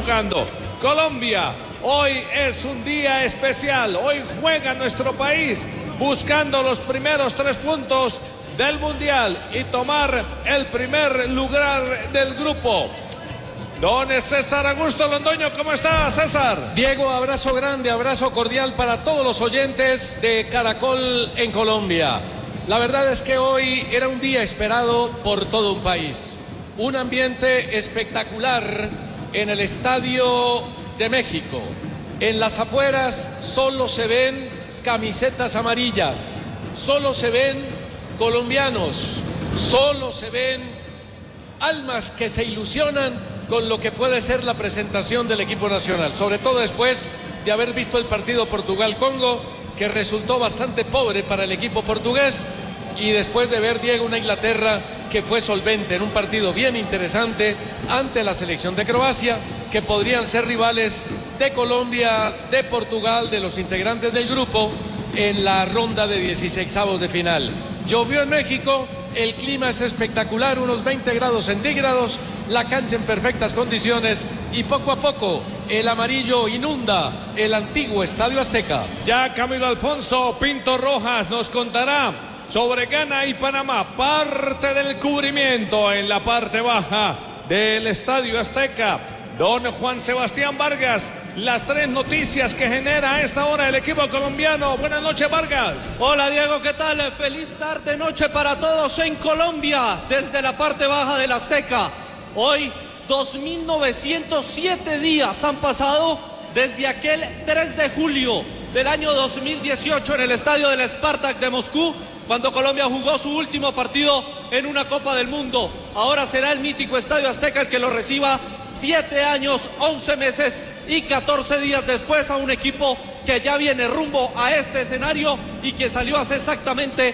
jugando. Colombia, hoy es un día especial. Hoy juega nuestro país buscando los primeros 3 puntos del Mundial y tomar el primer lugar del grupo. Don César Augusto Londoño, ¿cómo está, César? Diego, abrazo grande, abrazo cordial para todos los oyentes de Caracol en Colombia. La verdad es que hoy era un día esperado por todo un país. Un ambiente espectacular en el Estadio de México. En las afueras solo se ven camisetas amarillas, solo se ven colombianos, solo se ven almas que se ilusionan con lo que puede ser la presentación del equipo nacional, sobre todo después de haber visto el partido Portugal-Congo, que resultó bastante pobre para el equipo portugués, y después de ver, Diego, una Inglaterra que fue solvente en un partido bien interesante ante la selección de Croacia, que podrían ser rivales de Colombia, de Portugal, de los integrantes del grupo en la ronda de 16avos de final. Llovió en México, el clima es espectacular, unos 20 grados centígrados, la cancha en perfectas condiciones y poco a poco el amarillo inunda el antiguo Estadio Azteca. Ya Camilo Alfonso Pinto Rojas nos contará sobre Ghana y Panamá, parte del cubrimiento en la parte baja del Estadio Azteca. Don Juan Sebastián Vargas, las 3 noticias que genera a esta hora el equipo colombiano. Buenas noches, Vargas. Hola, Diego, ¿qué tal? Feliz tarde, noche para todos en Colombia, desde la parte baja del Azteca. Hoy, 2.907 días han pasado desde aquel 3 de julio del año 2018 en el estadio del Spartak de Moscú, cuando Colombia jugó su último partido en una Copa del Mundo. Ahora será el mítico Estadio Azteca el que lo reciba 7 años, 11 meses y 14 días después a un equipo que ya viene rumbo a este escenario y que salió hace exactamente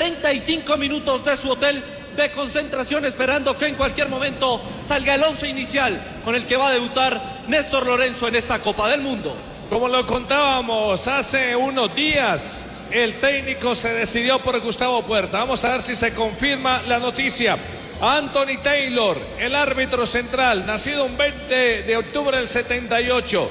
35 minutos de su hotel de concentración, esperando que en cualquier momento salga el 11 inicial con el que va a debutar Néstor Lorenzo en esta Copa del Mundo. Como lo contábamos hace unos días, el técnico se decidió por Gustavo Puerta. Vamos a ver si se confirma la noticia. Anthony Taylor, el árbitro central, nacido un 20 de octubre del 78,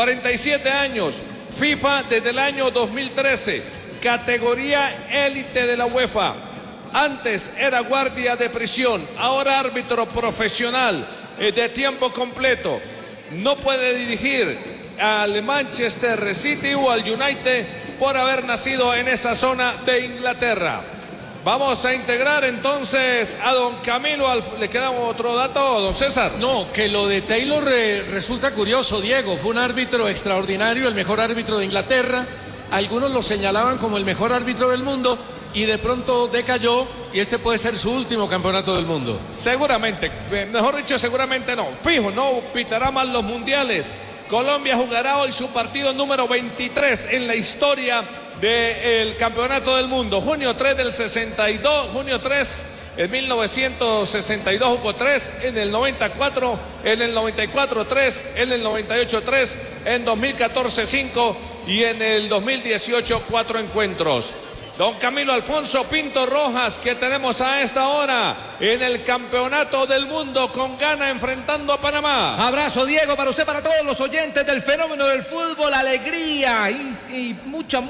47 años, FIFA desde el año 2013, categoría élite de la UEFA. Antes era guardia de prisión, ahora árbitro profesional de tiempo completo. No puede dirigir al Manchester City o al United por haber nacido en esa zona de Inglaterra. Vamos a integrar entonces a don Camilo. ¿Le queda otro dato, don César? No, que lo de Taylor resulta curioso, Diego. Fue un árbitro extraordinario, el mejor árbitro de Inglaterra. Algunos lo señalaban como el mejor árbitro del mundo y de pronto decayó, y este puede ser su último campeonato del mundo. Seguramente, mejor dicho, seguramente no. Fijo, no pitará más los mundiales. Colombia jugará hoy su partido número 23 en la historia del campeonato del mundo. Junio 3 del 62, junio 3 en 1962 jugó 3, en el 94, en el 94 3, en el 98 3, en 2014 5 y en el 2018 4 encuentros. Don Camilo Alfonso Pinto Rojas, que tenemos a esta hora en el Campeonato del Mundo con Ghana enfrentando a Panamá. Abrazo, Diego, para usted, para todos los oyentes del fenómeno del fútbol, alegría y mucha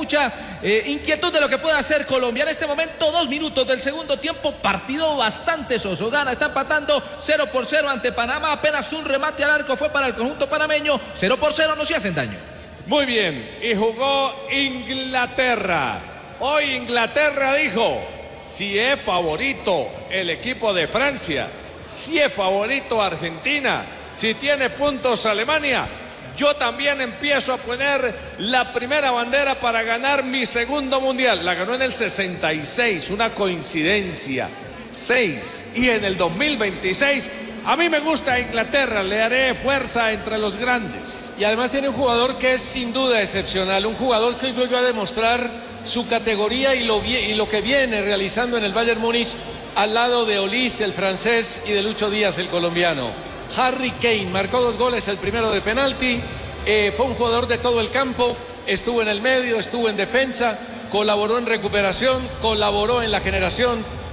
inquietud de lo que puede hacer Colombia. En este momento, 2 minutos del segundo tiempo, partido bastante soso. Ghana está empatando 0-0 ante Panamá, apenas un remate al arco fue para el conjunto panameño. 0-0, no se hacen daño. Muy bien, y jugó Inglaterra. Hoy Inglaterra dijo, si es favorito el equipo de Francia, si es favorito Argentina, si tiene puntos Alemania, yo también empiezo a poner la primera bandera para ganar mi segundo mundial. La ganó en el 66, una coincidencia, 6. Y en el 2026, a mí me gusta Inglaterra, le haré fuerza entre los grandes. Y además tiene un jugador que es sin duda excepcional, un jugador que hoy vuelve a demostrar su categoría y lo que viene realizando en el Bayern Múnich al lado de Olise, el francés, y de Lucho Díaz, el colombiano. Harry Kane marcó 2 goles, el primero de penalti, fue un jugador de todo el campo, estuvo en el medio, estuvo en defensa, colaboró en recuperación, colaboró en la generación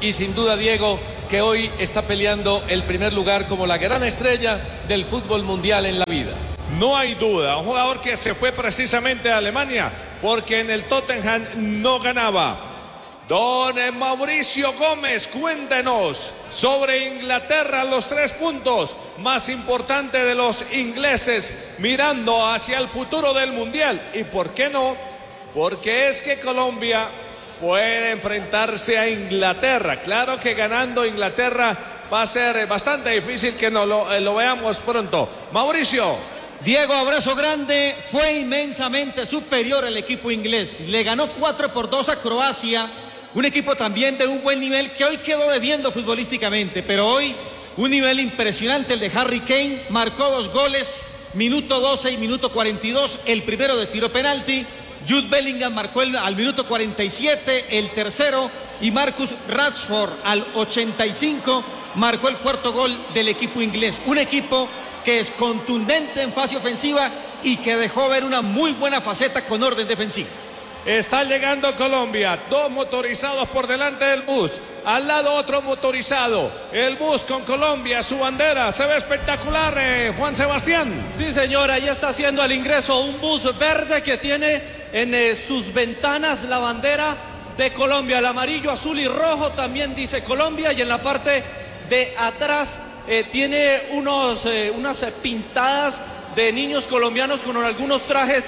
y sin duda, Diego, que hoy está peleando el primer lugar como la gran estrella del fútbol mundial en la vida. No hay duda, un jugador que se fue precisamente a Alemania porque en el Tottenham no ganaba. Don Mauricio Gómez, cuéntenos sobre Inglaterra, los 3 puntos más importantes de los ingleses mirando hacia el futuro del Mundial. ¿Y por qué no? Porque es que Colombia puede enfrentarse a Inglaterra. Claro que ganando Inglaterra va a ser bastante difícil que no lo veamos pronto. Mauricio. Diego, abrazo grande. Fue inmensamente superior el equipo inglés. Le ganó 4-2 a Croacia. Un equipo también de un buen nivel que hoy quedó debiendo futbolísticamente, pero hoy un nivel impresionante el de Harry Kane. Marcó 2 goles, minuto 12 y minuto 42, el primero de tiro penalti. Jude Bellingham marcó al minuto 47 el tercero y Marcus Rashford al 85 marcó el cuarto gol del equipo inglés. Un equipo que es contundente en fase ofensiva y que dejó ver una muy buena faceta con orden defensivo. Está llegando Colombia, 2 motorizados por delante del bus, al lado otro motorizado, el bus con Colombia, su bandera, se ve espectacular, Juan Sebastián. Sí, señora, ahí está haciendo el ingreso un bus verde que tiene en sus ventanas la bandera de Colombia, el amarillo, azul y rojo también dice Colombia, y en la parte de atrás tiene unas pintadas de niños colombianos con algunos trajes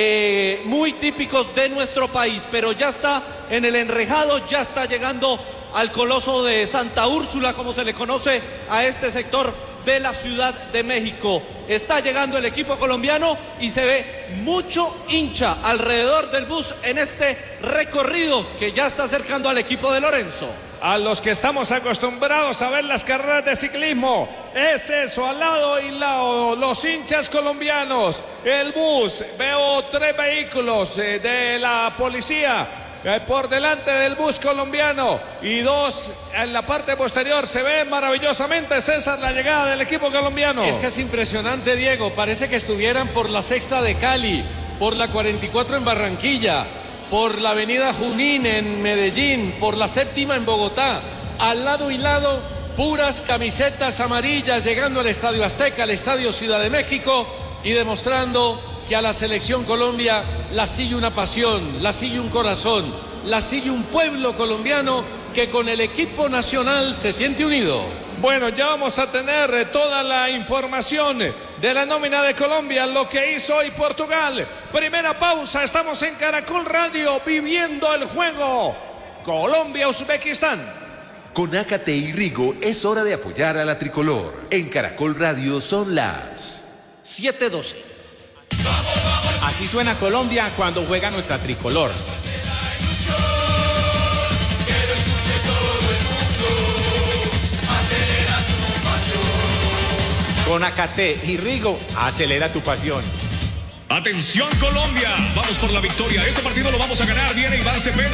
muy típicos de nuestro país, pero ya está en el enrejado, ya está llegando al Coloso de Santa Úrsula, como se le conoce a este sector de la Ciudad de México. Está llegando el equipo colombiano y se ve mucho hincha alrededor del bus en este recorrido que ya está acercando al equipo de Lorenzo. A los que estamos acostumbrados a ver las carreras de ciclismo, es eso, al lado y lado, los hinchas colombianos, el bus, veo 3 vehículos de la policía por delante del bus colombiano y 2 en la parte posterior. Se ve maravillosamente, César, la llegada del equipo colombiano. Es que es impresionante, Diego, parece que estuvieran por la Sexta de Cali, por la 44 en Barranquilla, por la avenida Junín en Medellín, por la Séptima en Bogotá, al lado y lado, puras camisetas amarillas llegando al Estadio Azteca, al Estadio Ciudad de México y demostrando que a la selección Colombia la sigue una pasión, la sigue un corazón, la sigue un pueblo colombiano que con el equipo nacional se siente unido. Bueno, ya vamos a tener toda la información de la nómina de Colombia, lo que hizo hoy Portugal. Primera pausa, estamos en Caracol Radio viviendo el juego Colombia-Uzbekistán. Con Ácate y Rigo es hora de apoyar a la tricolor. En Caracol Radio son las 7:12. Así suena Colombia cuando juega nuestra tricolor. Con Ácate y Rigo, acelera tu pasión. Atención Colombia, vamos por la victoria. Este partido lo vamos a ganar. Viene Iván Cepeda.